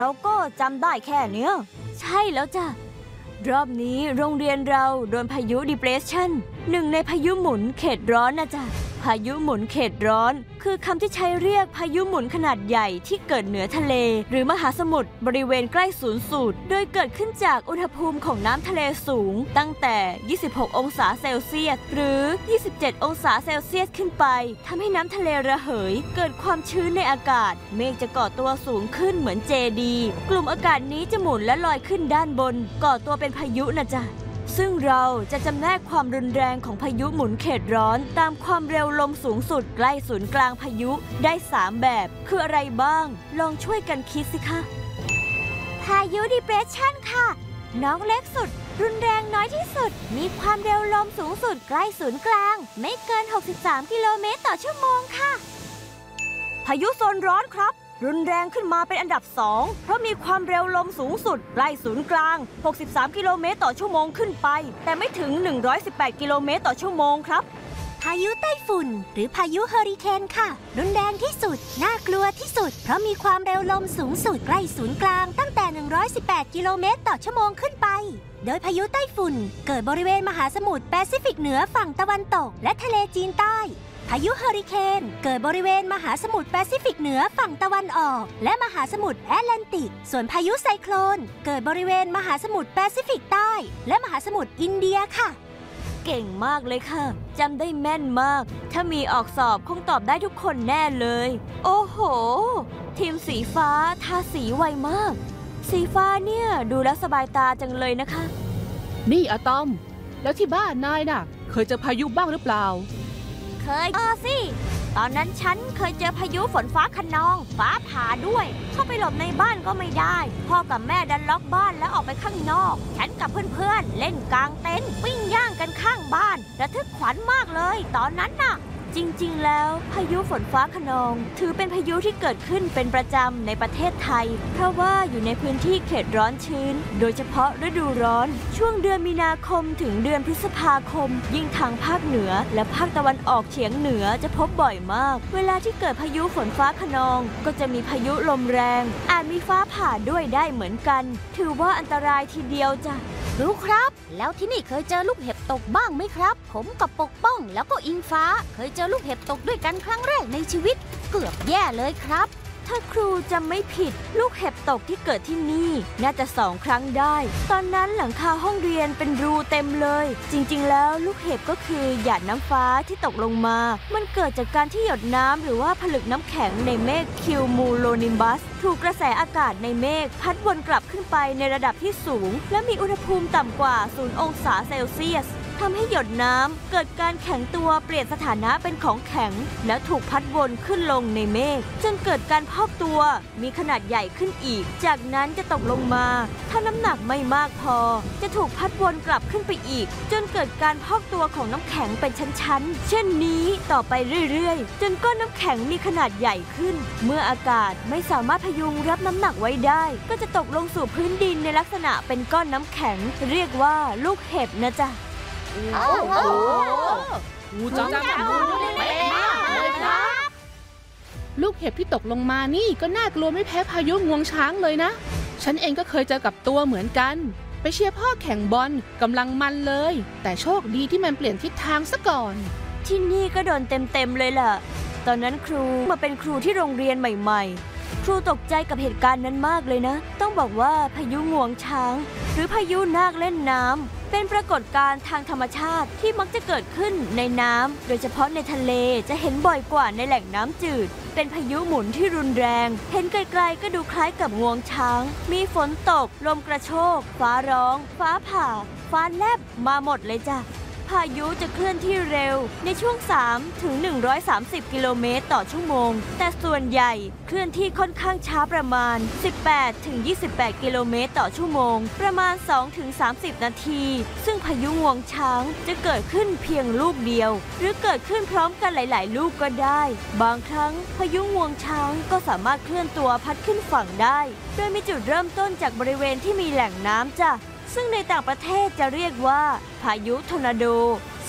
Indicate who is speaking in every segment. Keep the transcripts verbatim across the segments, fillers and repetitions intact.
Speaker 1: เราก็จำได้แค่เนี้ยใช่แล้วจ้ะรอบนี้โรงเรียนเราโดนพายุ Depression หนึ่งในพายุหมุนเขตร้อนนะจ๊ะพายุหมุนเขตร้อนคือคำที่ใช้เรียกพายุหมุนขนาดใหญ่ที่เกิดเหนือทะเลหรือมหาสมุทรบริเวณใกล้ศูนย์สูตรโดยเกิดขึ้นจากอุณหภูมิของน้ำทะเลสูงตั้งแต่ยี่สิบหกองศาเซลเซียสหรือยี่สิบเจ็ดองศาเซลเซียสขึ้นไปทำให้น้ำทะเลระเหยเกิดความชื้นในอากาศเมฆจะก่อตัวสูงขึ้นเหมือนเจดีย์กลุ่มอากาศนี้จะหมุนและลอยขึ้นด้านบนก่อตัวเป็นพายุนะจ๊ะซึ่งเราจะจำแนกความรุนแรงของพายุหมุนเขตร้อนตามความเร็วลมสูงสุดใกล้ศูนย์กลางพายุได้สามแบบคืออะไรบ้างลองช่วยกันคิดสิคะพายุ Depression ค่ะน้องเล็กสุดรุนแรงน้อยที่สุดมีความเร็วลมสูงสุดใกล้ศูนย์กลางไม่เกินหกสิบสามกิโลเมตรต่อชั่วโมงค่ะพายุโซนร้อนครับรุนแรงขึ้นมาเป็นอันดับสองเพราะมีความเร็วลมสูงสุดใกล้ศูนย์กลางหกสิบสามกิโลเมตรต่อชั่วโมงขึ้นไปแต่ไม่ถึงหนึ่งร้อยสิบแปดกิโลเมตรต่อชั่วโมงครับพายุไต้ฝุ่นหรือพายุเฮอริเคนค่ะรุนแรงที่สุดน่ากลัวที่สุดเพราะมีความเร็วลมสูงสุดใกล้ศูนย์กลางตั้งแต่หนึ่งร้อยสิบแปดกิโลเมตรต่อชั่วโมงขึ้นไปโดยพายุไต้ฝุ่นเกิดบริเวณมหาสมุทรแปซิฟิกเหนือฝั่งตะวันตกและทะเลจีนใต้พายุเฮอริเคนเกิดบริเวณมหาสมุทรแปซิฟิกเหนือฝั่งตะวันออกและมหาสมุทรแอตแลนติกส่วนพายุไซโคลนเกิดบริเวณมหาสมุทรแปซิฟิกใต้และมหาสมุทรอินเดียค่ะเก่งมากเลยค่ะจำได้แม่นมากถ้ามีออกสอบคงตอบได้ทุกคนแน่เลยโอ้โหทีมสีฟ้าทาสีไวมากสีฟ้าเนี่ยดูแล้วสบายตาจังเลยนะคะ
Speaker 2: นี่อะตอมแล้วที่บ้านนายน่ะเคยเจอพายุบ้างหรือเปล่า
Speaker 1: เคยเออสิตอนนั้นฉันเคยเจอพายุฝนฟ้าคะนองฟ้าผ่าด้วยเข้าไปหลบในบ้านก็ไม่ได้พ่อกับแม่ดันล็อกบ้านแล้วออกไปข้างนอกฉันกับเพื่อนๆเล่นกลางเต็นท์ปิ้งย่างกันข้างบ้านระทึกขวัญมากเลยตอนนั้นน่ะจริงๆแล้วพายุฝนฟ้าคะนองถือเป็นพายุที่เกิดขึ้นเป็นประจำในประเทศไทยเพราะว่าอยู่ในพื้นที่เขตร้อนชื้นโดยเฉพาะฤดูร้อนช่วงเดือนมีนาคมถึงเดือนพฤษภาคมยิ่งทางภาคเหนือและภาคตะวันออกเฉียงเหนือจะพบบ่อยมากเวลาที่เกิดพายุฝนฟ้าคะนองก็จะมีพายุลมแรงอาจมีฟ้าผ่าด้วยได้เหมือนกันถือว่าอันตรายทีเดียวจ้ะรู้ครับแล้วที่นี่เคยเจอลูกเห็บตกบ้างไหมครับผมกับปกป้องแล้วก็อิงฟ้าเคยเจอลูกเห็บตกด้วยกันครั้งแรกในชีวิตเกือบแย่เลยครับถ้าครูจำไม่ผิดลูกเห็บตกที่เกิดที่นี่น่าจะสองครั้งได้ตอนนั้นหลังคาห้องเรียนเป็นรูเต็มเลยจริงๆแล้วลูกเห็บก็คือหยาดน้ำฟ้าที่ตกลงมามันเกิดจากการที่หยดน้ำหรือว่าผลึกน้ำแข็งในเมฆคิวมูโลนิมบัสถูกกระแสอากาศในเมฆพัดวนกลับขึ้นไปในระดับที่สูงและมีอุณหภูมิต่ำกว่าศูนย์องศาเซลเซียสทำให้หยดน้ำเกิดการแข็งตัวเปลี่ยนสถานะเป็นของแข็งแล้วถูกพัดวนขึ้นลงในเมฆจนเกิดการพอกตัวมีขนาดใหญ่ขึ้นอีกจากนั้นจะตกลงมาถ้าน้ำหนักไม่มากพอจะถูกพัดวนกลับขึ้นไปอีกจนเกิดการพอกตัวของน้ำแข็งเป็นชั้นๆเช่นนี้ต่อไปเรื่อยๆจนก้อนน้ำแข็งมีขนาดใหญ่ขึ้นเมื่ออากาศไม่สามารถพยุงรับน้ำหนักไว้ได้ก็จะตกลงสู่พื้นดินในลักษณะเป็นก้อนน้ำแข็งเรียกว่าลูกเห็บนะจ๊ะ
Speaker 2: โอ้โหหูจังหูเป๊ะมากเลยครับลูกเห็บที่ตกลงมานี่ก็น่ากลัวไม่แพ้พายุงวงช้างเลยนะฉันเองก็เคยเจอกับตัวเหมือนกันไปเชียร์พ่อแข่งบอลกำลังมันเลยแต่โชคดีที่มันเปลี่ยนทิศทางซะก่อน
Speaker 1: ที่นี่ก็โดนเต็มๆเลยล่ะตอนนั้นครูมาเป็นครูที่โรงเรียนใหม่ๆครูตกใจกับเหตุการณ์นั้นมากเลยนะต้องบอกว่าพายุงวงช้างหรือพายุนาคเล่นน้ำเป็นปรากฏการณ์ทางธรรมชาติที่มักจะเกิดขึ้นในน้ำโดยเฉพาะในทะเลจะเห็นบ่อยกว่าในแหล่งน้ำจืดเป็นพายุหมุนที่รุนแรงเห็นไกลๆก็ดูคล้ายกับงวงช้างมีฝนตกลมกระโชกฟ้าร้องฟ้าผ่าฟ้าแลบมาหมดเลยจ้ะพายุจะเคลื่อนที่เร็วในช่วงสามถึงหนึ่งร้อยสามสิบกิโลเมตรต่อชั่วโมงแต่ส่วนใหญ่เคลื่อนที่ค่อนข้างช้าประมาณสิบแปดถึงยี่สิบแปดกิโลเมตรต่อชั่วโมงประมาณสองถึงสามสิบนาทีซึ่งพายุงวงช้างจะเกิดขึ้นเพียงลูกเดียวหรือเกิดขึ้นพร้อมกันหลายๆลูกก็ได้บางครั้งพายุงวงช้างก็สามารถเคลื่อนตัวพัดขึ้นฝั่งได้โดยมีจุดเริ่มต้นจากบริเวณที่มีแหล่งน้ำจ้ะซึ่งในต่างประเทศจะเรียกว่าพายุทอร์นาโด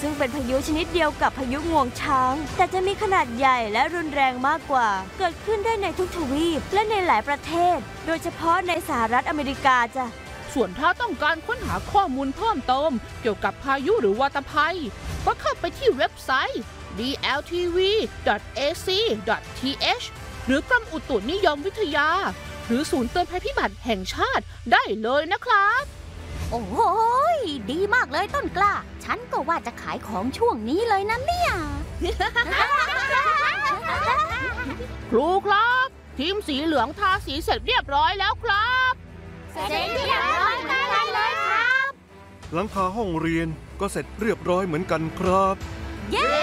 Speaker 1: ซึ่งเป็นพายุชนิดเดียวกับพายุงวงช้างแต่จะมีขนาดใหญ่และรุนแรงมากกว่าเกิดขึ้นได้ในทุกทวีปและในหลายประเทศโดยเฉพาะในสหรัฐอเมริกาจ้ะ
Speaker 2: ส่วนถ้าต้องการค้นหาข้อมูลเพิ่มเติมเกี่ยวกับพายุหรือวาตภัยก็เข้าไปที่เว็บไซต์ ดี แอล ที วี ดอท เอ ซี ดอท ที เอช หรือกรมอุตุนิยมวิทยาหรือศูนย์เตือนภัยพิบัติแห่งชาติได้เลยนะครับ
Speaker 3: โอ้โหดีมากเลยต้นกล้าฉันก็ว่าจะขายของช่วงนี้เลยนะเนี่ย
Speaker 2: ครูครับทีมสีเหลืองทาสีเสร็จเรียบร้อยแล้วครับ
Speaker 3: เสร็จเรียบร้อยเลยครับ
Speaker 4: หลังคาห้องเรียนก็เสร็จเรียบร้อยเหมือนกันครับ
Speaker 3: เย้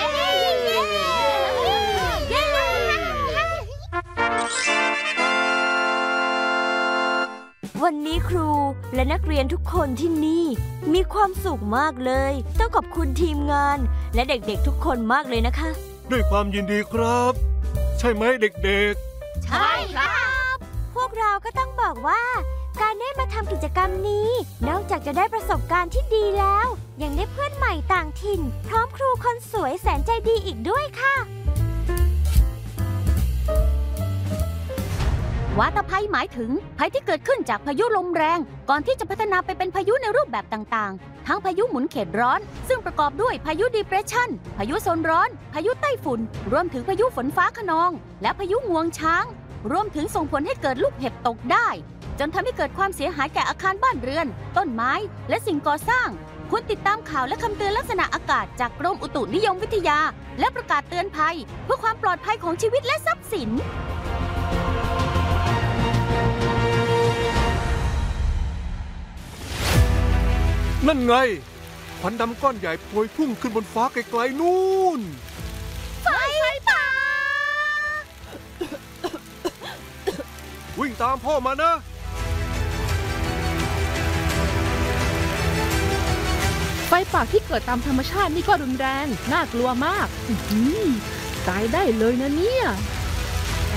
Speaker 1: วันนี้ครูและนักเรียนทุกคนที่นี่มีความสุขมากเลยต้องขอบคุณทีมงานและเด็กๆทุกคนมากเลยนะคะ
Speaker 4: ด้วยความยินดีครับใช่ไหมเด็ก
Speaker 3: ๆใช่ครับ
Speaker 1: พวกเราก็ต้องบอกว่าการได้มาทำกิจกรรมนี้นอกจากจะได้ประสบการณ์ที่ดีแล้วยังได้เพื่อนใหม่ต่างถิ่นพร้อมครูคนสวยแสนใจดีอีกด้วยค่ะ
Speaker 3: วาตภัยหมายถึงภัยที่เกิดขึ้นจากพายุลมแรงก่อนที่จะพัฒนาไปเป็นพายุในรูปแบบต่างๆทั้งพายุหมุนเขตร้อนซึ่งประกอบด้วยพายุดีเพรสชันพายุโซนร้อนพายุไต้ฝุ่นรวมถึงพายุฝนฟ้าคะนองและพายุงวงช้างรวมถึงส่งผลให้เกิดลูกเห็บตกได้จนทำให้เกิดความเสียหายแก่อาคารบ้านเรือนต้นไม้และสิ่งก่อสร้างควรติดตามข่าวและคำเตือนลักษณะอากาศจากกรมอุตุนิยมวิทยาและประกาศเตือนภัยเพื่อความปลอดภัยของชีวิตและทรัพย์สิน
Speaker 4: นั่นไงควันดำก้อนใหญ่พวยพุ่งขึ้นบนฟ้าไกลๆนู่น
Speaker 3: ไฟป่า
Speaker 4: วิ่งตามพ่อมานะ
Speaker 2: ไฟป่าที่เกิดตามธรรมชาตินี่ก็รุนแรงน่ากลัวมากตายได้เลยนะเนี่ย